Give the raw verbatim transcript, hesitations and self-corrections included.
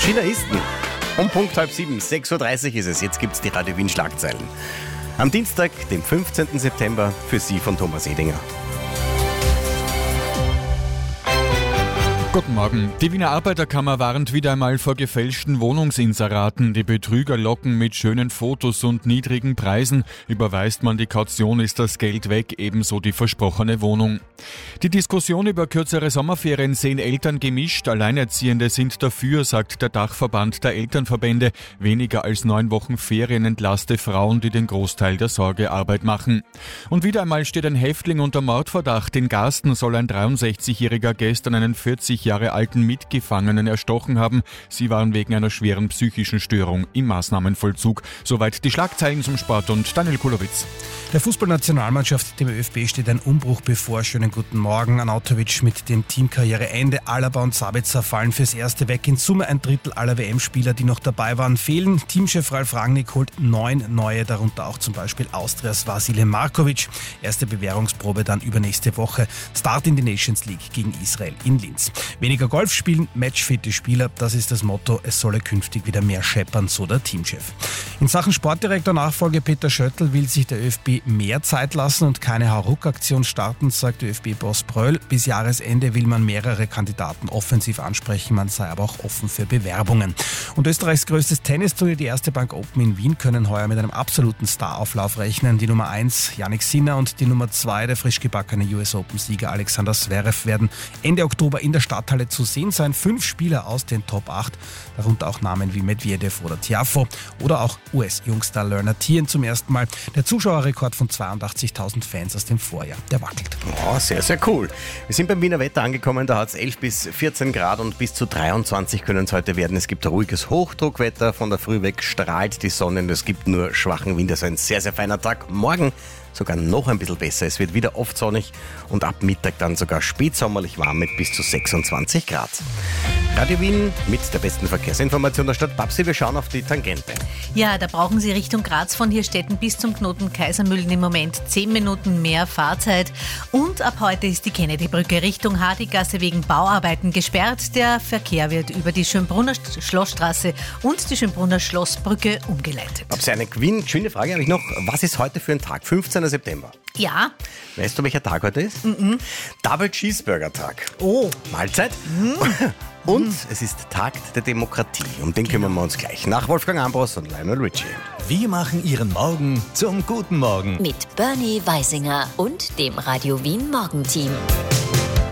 Chinaisten. Um Punkt halb sieben, sechs Uhr dreißig ist es. Jetzt gibt's die Radio Wien Schlagzeilen. Am Dienstag, dem fünfzehnten September, für Sie von Thomas Edinger. Guten Morgen. Die Wiener Arbeiterkammer warnt wieder einmal vor gefälschten Wohnungsinseraten. Die Betrüger locken mit schönen Fotos und niedrigen Preisen. Überweist man die Kaution, ist das Geld weg, ebenso die versprochene Wohnung. Die Diskussion über kürzere Sommerferien sehen Eltern gemischt. Alleinerziehende sind dafür, sagt der Dachverband der Elternverbände. Weniger als neun Wochen Ferien entlaste Frauen, die den Großteil der Sorgearbeit machen. Und wieder einmal steht ein Häftling unter Mordverdacht. In Garsten soll ein dreiundsechzigjähriger gestern einen vierzig Jahre alten Mitgefangenen erstochen haben. Sie waren wegen einer schweren psychischen Störung im Maßnahmenvollzug. Soweit die Schlagzeilen zum Sport und Daniel Kulowitz. Der Fußballnationalmannschaft, dem ÖFB, steht ein Umbruch bevor. Schönen guten Morgen. Arnautovic mit dem Teamkarriereende. Alaba und Sabitzer fallen fürs Erste weg. In Summe ein Drittel aller W M-Spieler, die noch dabei waren, fehlen. Teamchef Ralf Rangnick holt neun neue, darunter auch zum Beispiel Austrias Vasile Markovic. Erste Bewährungsprobe dann übernächste Woche. Start in die Nations League gegen Israel in Linz. Weniger Golf spielen, matchfitte Spieler, das ist das Motto. Es solle künftig wieder mehr scheppern, so der Teamchef. In Sachen Sportdirektor Nachfolge Peter Schöttl will sich der ÖFB mehr Zeit lassen und keine Hauruck-Aktion starten, sagt ÖFB-Boss Bröll. Bis Jahresende will man mehrere Kandidaten offensiv ansprechen, man sei aber auch offen für Bewerbungen. Und Österreichs größtes Tennisturnier, die Erste Bank Open in Wien, können heuer mit einem absoluten Starauflauf rechnen. Die Nummer eins, Jannik Sinner, und die Nummer zwei, der frisch gebackene U S Open-Sieger Alexander Zverev, werden Ende Oktober in der Stadthalle zu sehen sein. Fünf Spieler aus den Top acht, darunter auch Namen wie Medvedev oder Tiafoe oder auch U S-Jungstar Lerner Tien zum ersten Mal. Der Zuschauerrekord von zweiundachtzigtausend Fans aus dem Vorjahr, der wackelt. Oh, sehr, sehr cool. Wir sind beim Wiener Wetter angekommen, da hat es elf bis vierzehn Grad und bis zu dreiundzwanzig können es heute werden. Es gibt ruhiges Hochdruckwetter, von der Früh weg strahlt die Sonne und es gibt nur schwachen Wind. Also ein sehr, sehr feiner Tag. Morgen sogar noch ein bisschen besser. Es wird wieder oft sonnig und ab Mittag dann sogar spätsommerlich warm mit bis zu sechsundzwanzig Grad. Radio Wien mit der besten Verkehrsinformation der Stadt. Babsi, wir schauen auf die Tangente. Ja, da brauchen Sie Richtung Graz von Hirstetten bis zum Knoten Kaisermühlen im Moment zehn Minuten mehr Fahrzeit. Und ab heute ist die Kennedy-Brücke Richtung Hardigasse wegen Bauarbeiten gesperrt. Der Verkehr wird über die Schönbrunner Schlossstraße und die Schönbrunner Schlossbrücke umgeleitet. Babsi, eine Queen, schöne Frage habe ich noch. Was ist heute für ein Tag? fünfzehnten September. Ja. Weißt du, welcher Tag heute ist? Mhm. Double Cheeseburger Tag. Oh. Mahlzeit. Mhm. Und mhm. es ist Tag der Demokratie. Um den kümmern wir uns gleich. Nach Wolfgang Ambros und Lionel Richie. Wir machen Ihren Morgen zum guten Morgen. Mit Bernie Weisinger und dem Radio Wien Morgenteam.